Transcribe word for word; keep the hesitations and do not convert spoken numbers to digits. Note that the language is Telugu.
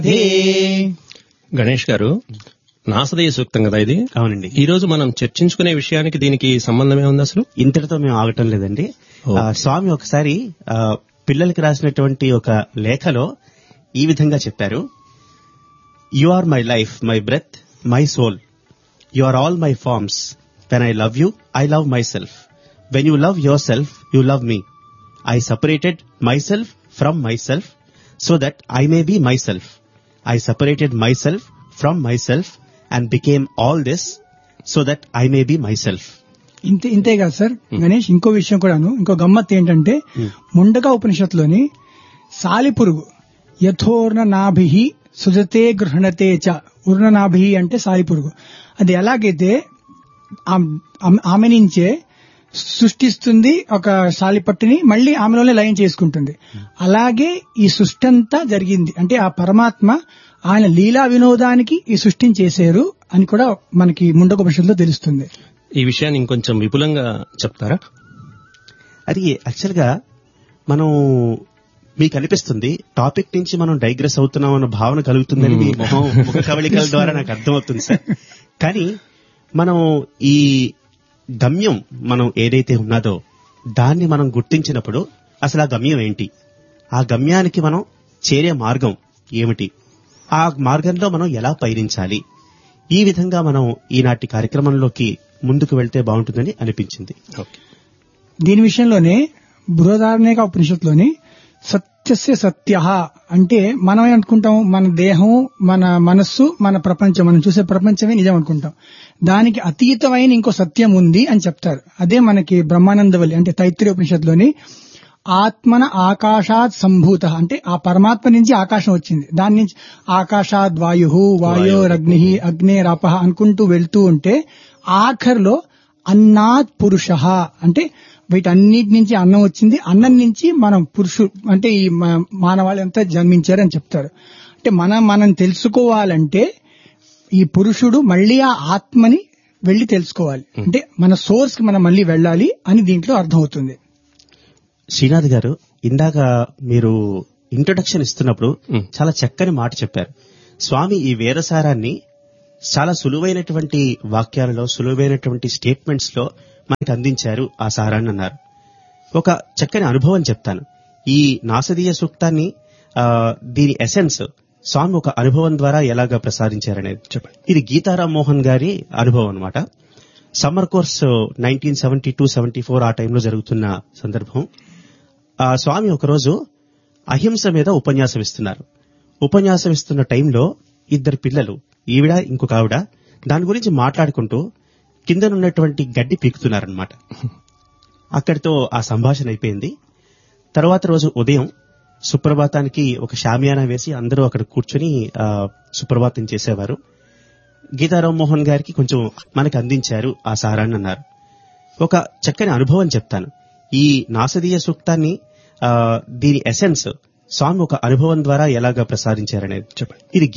గణేష్ గారు, నాసదీయ సూక్తం కదా ఇది? అవునండి. ఈ రోజు మనం చర్చించుకునే విషయానికి దీనికి సంబంధమే ఉంది అసలు? ఇంతటితో మేము ఆగటం లేదండి. ఓ. ఆ, స్వామి ఒకసారి ఆ, పిల్లలకి రాసినటువంటి ఒక లేఖలో ఈ విధంగా చెప్పారు. You are my life, my breath, my soul. You are all my forms. When I love you, I love my self. When you love your self, you love me. I separated myself from myself so that I may be myself. I separated myself from myself and became all this so that I may be myself. ఇంతే ఇంతే కాదు సార్ గణేష్, ఇంకో విషయం కూడాను, ఇంకో గమ్మత్ ఏంటంటే ముండక ఉపనిషత్తులోని సాలిపురుగు యథోర్ణ నాభి సుజతే గృహణతే చ, ఉర్ణ నాభి అంటే సాలిపురుగు, అది ఎలాగైతే ఆమ్- ఆమె నుంచే సృష్టిస్తుంది ఒక సాలిపట్టుని, మళ్ళీ ఆమెలోనే లయం చేసుకుంటుంది. అలాగే ఈ సృష్టి అంతా జరిగింది అంటే ఆ పరమాత్మ ఆయన లీలా వినోదానికి ఈ సృష్టిని చేశారు అని కూడా మనకి ముండక ఉపనిషత్తులో తెలుస్తుంది. ఈ విషయాన్ని ఇంకొంచెం విపులంగా చెప్తారా? అది యాక్చువల్ గా మనం మీకు అనిపిస్తుంది టాపిక్ నుంచి మనం డైగ్రెస్ అవుతున్నాం అన్న భావన కలుగుతుందని మీ మొహం ముఖ కవళికల ద్వారా నాకు అర్థమవుతుంది సార్. కానీ మనం ఈ గమ్యం మనం ఏదైతే ఉన్నదో దాన్ని మనం గుర్తించినప్పుడు అసలు ఆ గమ్యం ఏంటి, ఆ గమ్యానికి మనం చేరే మార్గం ఏమిటి, ఆ మార్గంలో మనం ఎలా పయనించాలి, ఈ విధంగా మనం ఈనాటి కార్యక్రమంలోకి ముందుకు వెళ్తే బాగుంటుందని అనిపించింది. ఓకే. దీని విషయంలోనే బృహదారణ్యక ఉపనిషత్తులోని సత్యస్య సత్య అంటే మనం అనుకుంటాం మన దేహం, మన మనస్సు, మన ప్రపంచం, మనం చూసే ప్రపంచమే నిజం అనుకుంటాం. దానికి అతీతమైన ఇంకో సత్యం ఉంది అని చెప్తారు. అదే మనకి బ్రహ్మానందవల్లి అంటే తైత్రీయ ఉపనిషత్తులోని ఆత్మన ఆకాశాత్ సంభూత అంటే ఆ పరమాత్మ నుంచి ఆకాశం వచ్చింది, దాని నుంచి ఆకాశాద్ వాయు వాయోరగ్ని అగ్నేరాప అనుకుంటూ వెళ్తూ ఉంటే ఆఖర్లో అన్నాత్ పురుష అంటే వీటన్నిటి నుంచి అన్నం వచ్చింది, అన్నం నుంచి మనం పురుషు అంటే ఈ మ- మానవాళి అంతా జన్మించారని చెప్తారు. అంటే మనం మనం తెలుసుకోవాలంటే ఈ పురుషుడు మళ్ళీ ఆ ఆత్మని వెళ్లి తెలుసుకోవాలి, అంటే మన సోర్స్ కి మనం మళ్ళీ వెళ్ళాలి అని దీంట్లో అర్థమవుతుంది. శ్రీనాథ్ గారు, ఇందాక మీరు ఇంట్రొడక్షన్ ఇస్తున్నప్పుడు మ్. చాలా చక్కని మాట చెప్పారు. స్వామి ఈ వేరసారాన్ని చాలా సులువైనటువంటి వాక్యాలలో, సులువైనటువంటి స్టేట్మెంట్స్ లో మనకి అందించారు ఆ సారాన్ని అన్నారు. ఒక చక్కని అనుభవం చెప్తాను. ఈ నాసదీయ సూక్తాన్ని ఆ, దీని ఎసెన్స్ స్వామి ఒక అనుభవం ద్వారా ఎలాగా ప్రసాదించారనేది చెప్పండి. ఇది గీతారాం మోహన్ గారి అనుభవం అన్నమాట. Summer course nineteen seventy two seventy four ఆ టైంలో జరుగుతున్న సందర్భం. ఆ స్వామి ఒకరోజు అహింస మీద ఉపన్యాసం ఇస్తున్నారు. ఉపన్యాసం ఇస్తున్న టైంలో ఇద్దరు పిల్లలు, ఈవిడ ఇంకొక ఆవిడ, దాని గురించి మాట్లాడుకుంటూ కిందనున్నటువంటి గడ్డి పీకుతున్నారనమాట. అక్కడితో ఆ సంభాషణ అయిపోయింది. తర్వాత రోజు ఉదయం సుప్రభాతానికి ఒక షామియానా వేసి అందరూ అక్కడ కూర్చుని ఆ, సుప్రభాతం చేసేవారు. గీతారాం మోహన్ గారికి కొంచెం మనకు అందించారు ఆ సారాన్ని అన్నారు. ఒక చక్కని అనుభవం చెప్తాను. ఈ నాసదీయ సూక్తాన్ని ఆ, దీని ఎసెన్స్ స్వామి ఒక అనుభవం ద్వారా ఎలాగా ప్రసాదించారనేది చెప్పండి. ఇది